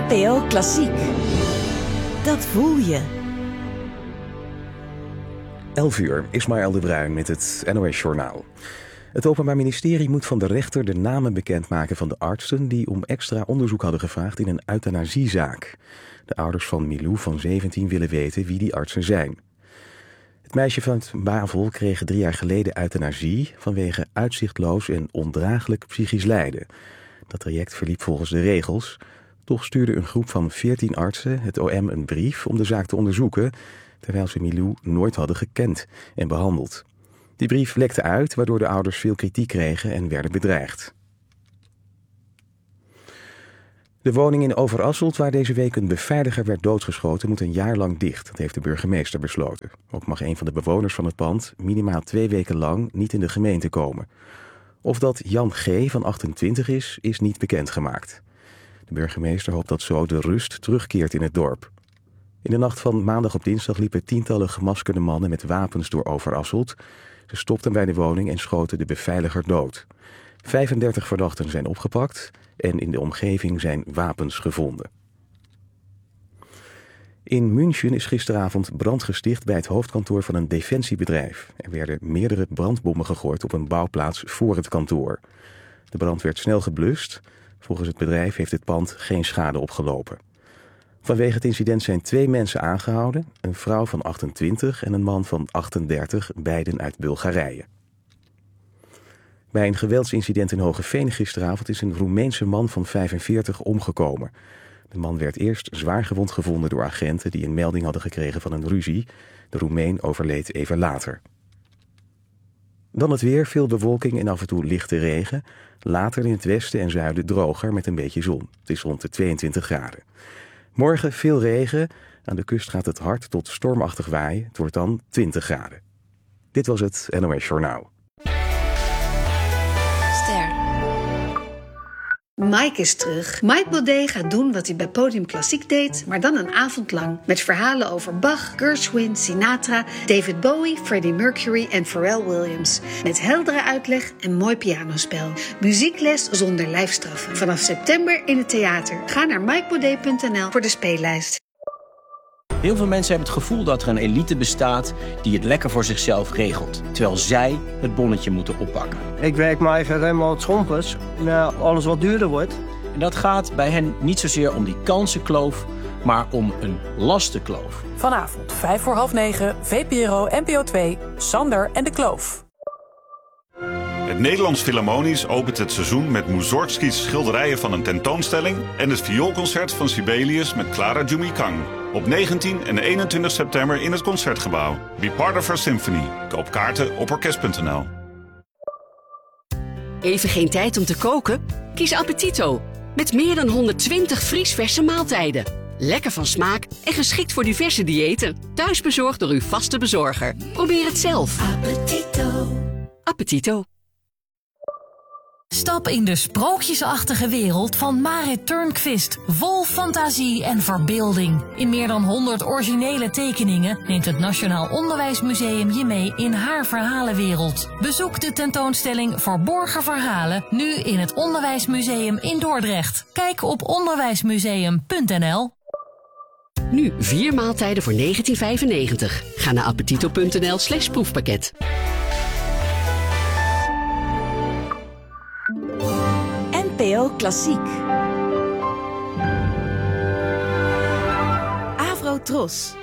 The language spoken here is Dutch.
NPO Klassiek. Dat voel je. 11:00, Ismaël de Bruin met het NOS Journaal. Het Openbaar Ministerie moet van de rechter de namen bekendmaken van de artsen die om extra onderzoek hadden gevraagd in een euthanasiezaak. De ouders van Milou van 17 willen weten wie die artsen zijn. Het meisje van het Bavel kreeg 3 jaar geleden euthanasie vanwege uitzichtloos en ondraaglijk psychisch lijden. Dat traject verliep volgens de regels. Toch stuurde een groep van 14 artsen het OM een brief om de zaak te onderzoeken, terwijl ze Milou nooit hadden gekend en behandeld. Die brief lekte uit, waardoor de ouders veel kritiek kregen en werden bedreigd. De woning in Overasselt, waar deze week een beveiliger werd doodgeschoten, moet een jaar lang dicht. Dat heeft de burgemeester besloten. Ook mag een van de bewoners van het pand minimaal 2 weken lang niet in de gemeente komen. Of dat Jan G. van 28 is niet bekendgemaakt. De burgemeester hoopt dat zo de rust terugkeert in het dorp. In de nacht van maandag op dinsdag liepen tientallen gemaskerde mannen met wapens door Overasselt. Ze stopten bij de woning en schoten de beveiliger dood. 35 verdachten zijn opgepakt en in de omgeving zijn wapens gevonden. In München is gisteravond brand gesticht bij het hoofdkantoor van een defensiebedrijf. Er werden meerdere brandbommen gegooid op een bouwplaats voor het kantoor. De brand werd snel geblust. Volgens het bedrijf heeft het pand geen schade opgelopen. Vanwege het incident zijn 2 mensen aangehouden, een vrouw van 28 en een man van 38, beiden uit Bulgarije. Bij een geweldsincident in Hoogeveen gisteravond is een Roemeense man van 45 omgekomen. De man werd eerst zwaargewond gevonden door agenten die een melding hadden gekregen van een ruzie. De Roemeen overleed even later. Dan het weer, veel bewolking en af en toe lichte regen. Later in het westen en zuiden droger met een beetje zon. Het is rond de 22 graden. Morgen veel regen. Aan de kust gaat het hard tot stormachtig waaien. Het wordt dan 20 graden. Dit was het NOS Journaal. Mike is terug. Mike Baudet gaat doen wat hij bij Podium Klassiek deed, maar dan een avond lang. Met verhalen over Bach, Gershwin, Sinatra, David Bowie, Freddie Mercury en Pharrell Williams. Met heldere uitleg en mooi pianospel. Muziekles zonder lijfstraffen. Vanaf september in het theater. Ga naar mikebaudet.nl voor de speellijst. Heel veel mensen hebben het gevoel dat er een elite bestaat die het lekker voor zichzelf regelt, terwijl zij het bonnetje moeten oppakken. Ik werk mijn eigen Remmel Schompers naar alles wat duurder wordt. En dat gaat bij hen niet zozeer om die kansenkloof, maar om een lastenkloof. Vanavond 9:05, VPRO NPO 2, Sander en de Kloof. Het Nederlands Philharmonisch opent het seizoen met Mussorgskys schilderijen van een tentoonstelling en het vioolconcert van Sibelius met Clara Jumikang. Op 19 en 21 september in het Concertgebouw. Be part of our symphony. Koop kaarten op orkest.nl. Even geen tijd om te koken? Kies Appetito. Met meer dan 120 vriesverse maaltijden. Lekker van smaak en geschikt voor diverse diëten. Thuis bezorgd door uw vaste bezorger. Probeer het zelf. Appetito. Appetito. Stap in de sprookjesachtige wereld van Marit Turnquist. Vol fantasie en verbeelding. In meer dan 100 originele tekeningen neemt het Nationaal Onderwijsmuseum je mee in haar verhalenwereld. Bezoek de tentoonstelling Verborgen Verhalen nu in het Onderwijsmuseum in Dordrecht. Kijk op onderwijsmuseum.nl. Nu 4 maaltijden voor €19,95. Ga naar appetito.nl/proefpakket. NPO Klassiek. Avro Tros.